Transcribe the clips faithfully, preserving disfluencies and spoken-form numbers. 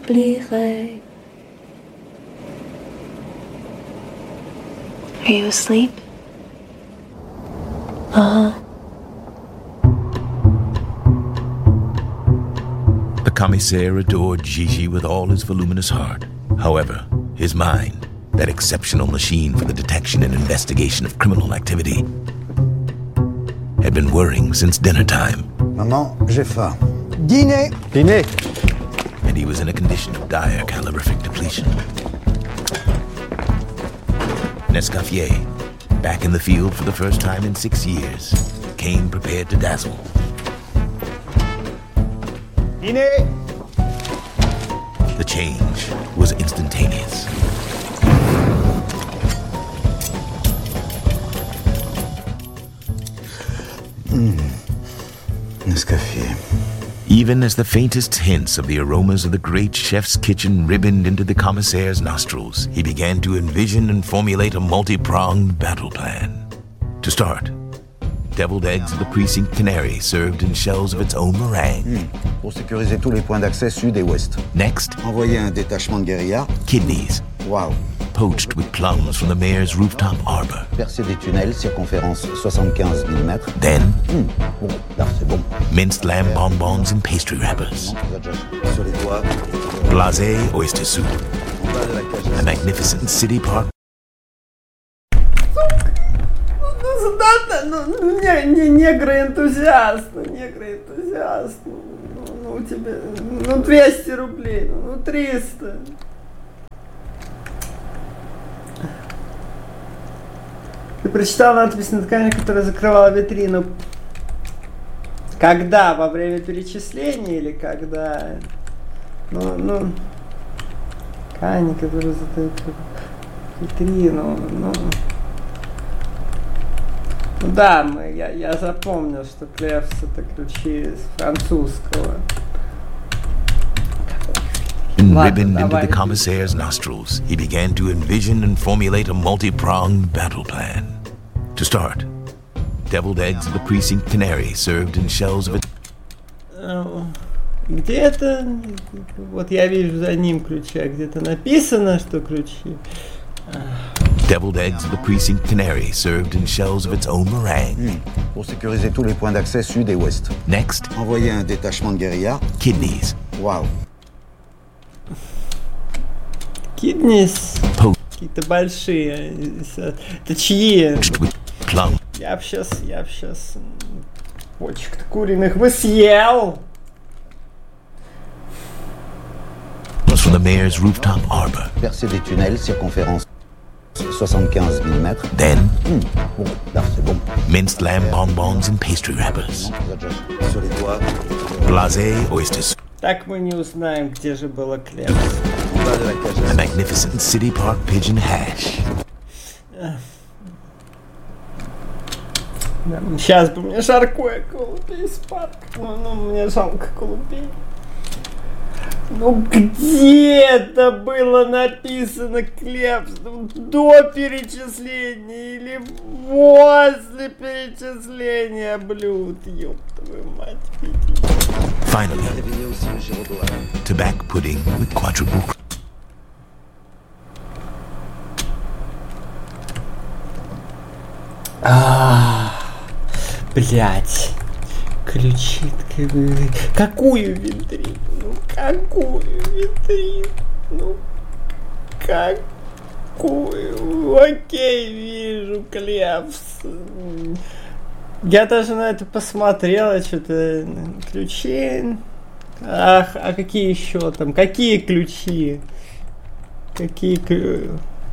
j'oublierai. Are you asleep? Uh-huh. The commissaire adored Gigi with all his voluminous heart. However, his mind, that exceptional machine for the detection and investigation of criminal activity, had been whirring since dinner time. Maman, j'ai faim. Dîner! Dîner! And he was in a condition of dire calorific depletion. Nescaffier, back in the field for the first time in six years, came prepared to dazzle. Dîner! The change was instantaneous. Mm. Nescaffier. Even as the faintest hints of the aromas of the great chef's kitchen ribboned into the commissaire's nostrils, he began to envision and formulate a multi-pronged battle plan. To start, deviled eggs of the precinct canary served in shells of its own meringue. Mm. Pour sécuriser tous les points d'accès sud et ouest. Next, envoyer un détachement de guérilla. Kidneys. Wow. Poached with plums from the mayor's rooftop arbor. Percer des tunnels, circonférence soixante-quinze millimètres. Then, mm. bon, là, c'est bon. Minced lamb bonbons and pastry wrappers. Sur les doigts. Blasé oyster soup. A magnificent city park. Ну, не, не, негры-энтузиаст, ну, негры-энтузиаст, ну, ну, ну, у тебя, ну, двести рублей, ну, триста. Ты прочитал надпись на ткани, которая закрывала витрину. Когда? Во время перечисления или когда? Ну, ну, ткани, которые задают витрину, ну... Ну да, мы, я, я запомнил, что Клевс это ключи из французского. Ribboned into the commissaire's nostrils, he began to envision and formulate a multi-pronged battle plan. To start, deviled eggs of the precinct canary served in shells of it. Где-то, вот я вижу за ним ключи, а где-то написано, что ключи. Deviled eggs of the precinct canary served in shells of its own meringue. Mm. Pour sécuriser tous les points d'accès sud et ouest. Next, envoyer un détachement de guérilla. Kidneys. Wow. Kidneys? Какие-то большие. Это чьи? Plum. Я б сейчас, я б сейчас почек-то куриных бы съел. Was from the mayor's rooftop arbor. Percer des tunnels, circonférence soixante-quinze millimètres. Then, mm. bon, là, c'est bon. Minced lamb bonbons and pastry wrappers. Sur les doigts. Blasé oyster soup. Так мы не узнаем, где же было Клевс. A magnificent city park pigeon hash. Сейчас бы мне жаркое голубей из парка. Ну, ну, мне жалко голубей. Ну где-то было написано Клевс, ну, до перечисления или после перечисления блюд, ёб твою мать. Finally, tobacco pudding with quadruple. А, блять. Ключи, какую витрину? Ну, какую витрину? Ну, какую? Окей, вижу, Клевс. Я даже на это посмотрела, что-то ключи. Ах, а какие еще там? Какие ключи? Какие ключи?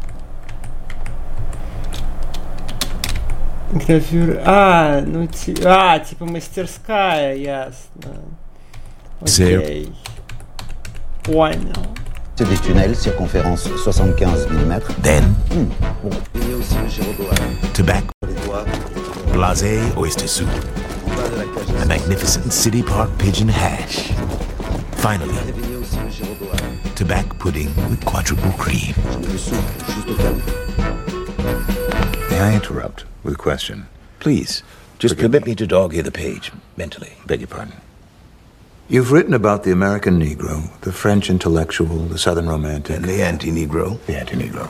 Гравюра. А, ну ти... а, типа мастерская, ясно. Окей. Понял. C'est des tunnels, circonférence soixante-quinze millimètres. Then, mm. bon. Tobacco. Blasé oyster soup. A magnificent city park pigeon hash. Finally, tobacco pudding with quadruple cream. May I interrupt with a question? Please, just Forgive permit me. me to dog-ear the page mentally. Beg your pardon. You've written about the American Negro, the French intellectual, the Southern romantic. And the anti-Negro. The anti-Negro.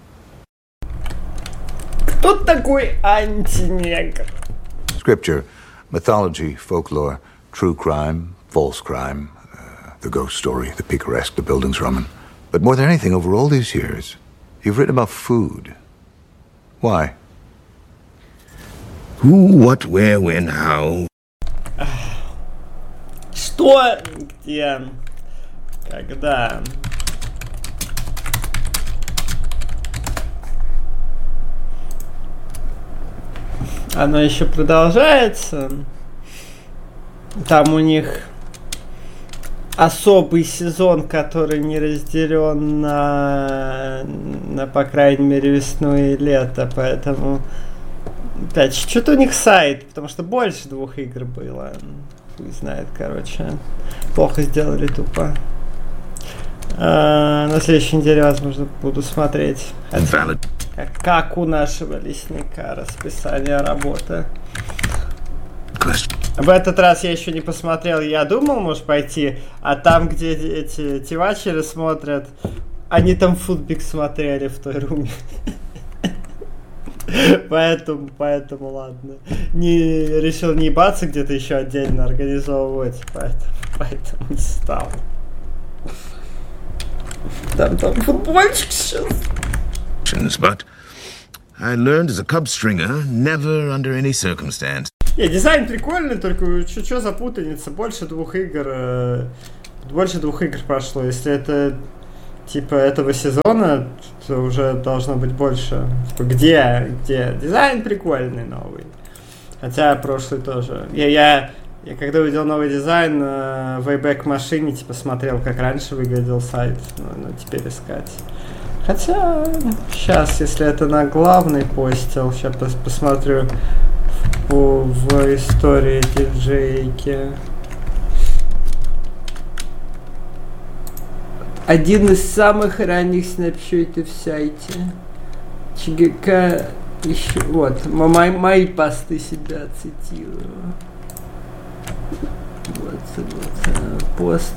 Кто такой антинегр? Scripture, mythology, folklore, true crime, false crime, uh, the ghost story, the picaresque, the Bildungsroman. But more than anything, over all these years, you've written about food. Why? Who, what, where, when, how. Что, где, когда? Оно еще продолжается. Там у них особый сезон, который не разделен на, на по крайней мере, весну и лето, поэтому опять что-то у них сайт, потому что больше двух игр было. Хуй знает, короче. Плохо сделали, тупо. А, на следующей неделе, возможно, буду смотреть. Как, как у нашего лесника расписание работы. В этот раз я еще не посмотрел, я думал, может, пойти, а там, где эти тивачеры смотрят, они там футбик смотрели в той руме. Поэтому, поэтому ладно. Не решил не ебаться где-то еще отдельно организовывать, поэтому, поэтому не стал. Там, там футбольчик сейчас. But I learned as a cub stringer, never under any circumstance. Не, дизайн прикольный, только что за путаница? Больше двух игр, э, больше двух игр прошло. Если это типа этого сезона, то уже должно быть больше. Типа, где, где? Дизайн прикольный новый. Хотя прошлый тоже. Я, я, я когда увидел новый дизайн э, в Wayback Machine, типа смотрел, как раньше выглядел сайт. Ну, ну теперь искать. Хотя сейчас, если это на главный постил, сейчас пос посмотрю в, в истории диджейки. Один из самых ранних снапшотов в сайте. ЧГК еще... Вот, мои, мои посты себя цитирую. Вот, вот, пост.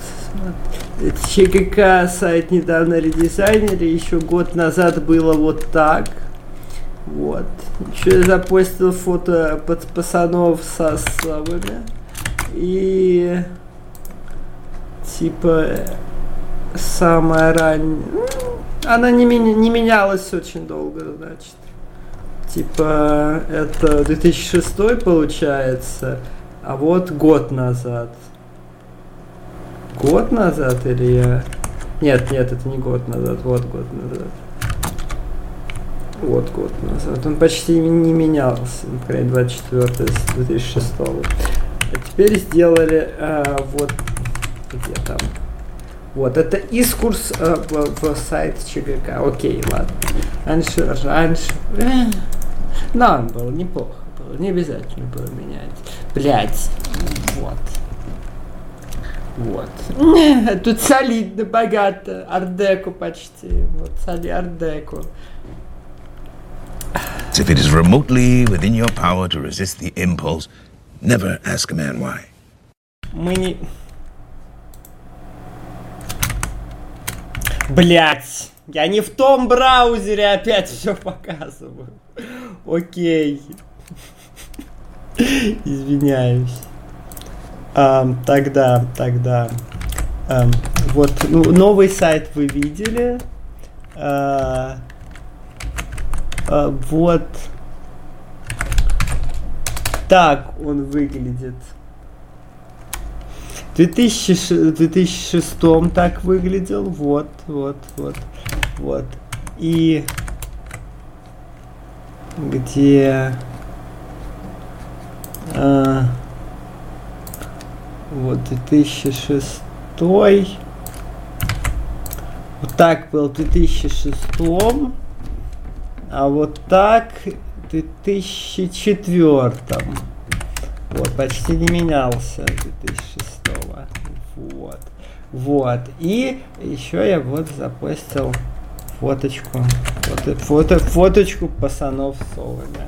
ЧГК сайт недавно редизайнили, еще год назад было вот так. Вот. Еще я запостил фото под пацанов со славами. И... Типа... Самая ранняя. Она не, меня, не менялась очень долго, значит. Типа, это две тысячи шестой получается, а вот год назад. Год назад или я... Нет, нет, это не год назад, вот год назад. Вот год назад. Он почти не менялся, например, двадцать четвёртое с две тысячи шестого. А теперь сделали а, вот где там. Вот, это искурс э, в, в сайт ЧГК. Окей, ладно. Раньше, раньше... Э, но он был неплохо. Было. Не обязательно было менять. Блять. Вот. Вот. Э, тут солидно, богато. Ардеко почти. Вот, соли ардеко. If it is remotely within your power to resist the impulse, never ask a man why. Мы не... Блять, я не в том браузере опять все показываю. Окей. Извиняюсь. А, тогда, тогда. А, вот, ну, новый сайт вы видели. А, а, вот. Так он выглядит. В две тысячи шестом так выглядел, вот, вот, вот, вот. И где а, вот две тысячи шестой, вот так был в две тысячи шестом, а вот так в две тысячи четвёртом. Вот, почти не менялся две тысячи шестого. Вот. Вот. И еще я вот запостил фоточку. Фото, фото, фоточку пацанов с совами.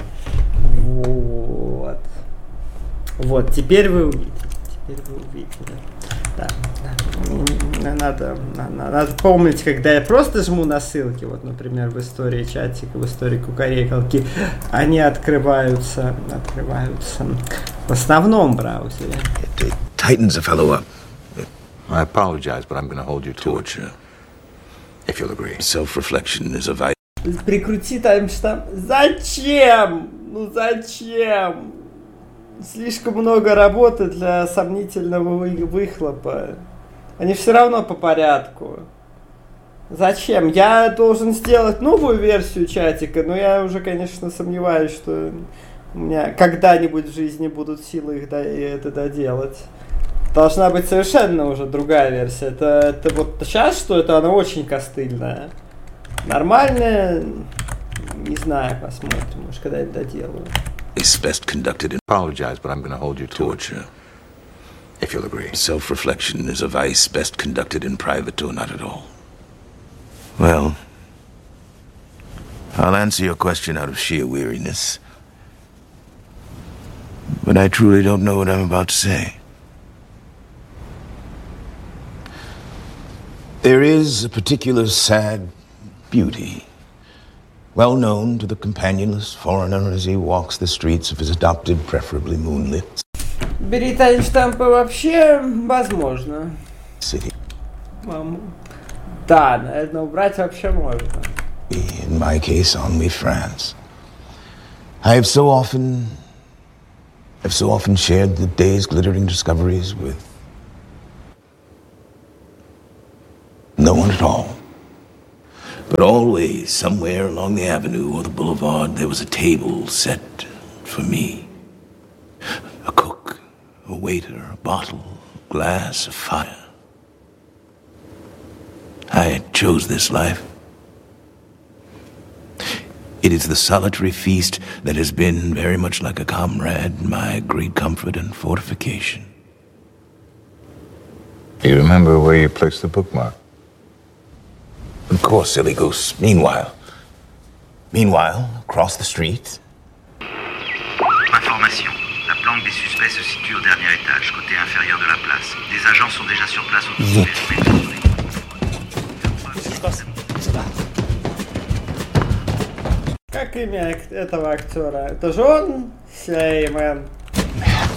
Вот. Вот, теперь вы увидите. Теперь вы увидели. Да, да. Надо, надо, надо помнить, когда я просто жму на ссылки, вот, например, в истории чатика, в истории кукарекалки, они открываются, открываются в основном браузере. It tightens a fellow up. I apologize, but I'm going to hold you to Torture. it, if you'll agree. Self-reflection is a vice. Прикрути таймштамп. Зачем? Ну зачем? Слишком много работы для сомнительного вы- выхлопа. Они все равно по порядку. Зачем? Я должен сделать новую версию чатика, но я уже, конечно, сомневаюсь, что у меня когда-нибудь в жизни будут силы их до- это доделать. Должна быть совершенно уже другая версия. Это, это вот сейчас, что это, она очень костыльная. Нормальная, не знаю, посмотрим, может, когда-нибудь доделаю. Is best conducted in Apologize, but I'm going to hold you to torture. it, if you'll agree. Self-reflection is a vice best conducted in private or not at all. Well, I'll answer your question out of sheer weariness. But I truly don't know what I'm about to say. There is a particular sad beauty, well known to the companionless foreigner as he walks the streets of his adopted, preferably moonlit Бери таймштампы вообще возможно. city. Мам. Да, наверное, убрать вообще можно. In my case, only France. I have so often, have so often shared the day's glittering discoveries with no one at all. But always, somewhere along the avenue or the boulevard, there was a table set for me. A cook, a waiter, a bottle, a glass, a fire. I chose this life. It is the solitary feast that has been very much like a comrade, my great comfort and fortification. You remember where you placed the bookmark? Of course, silly goose. Meanwhile, meanwhile, across the street. Information. La planque des suspects se situe au dernier étage, côté inférieur de la place. Des agents sont déjà sur place au Zip. Как имя этого актера? Это же он? Сеймен.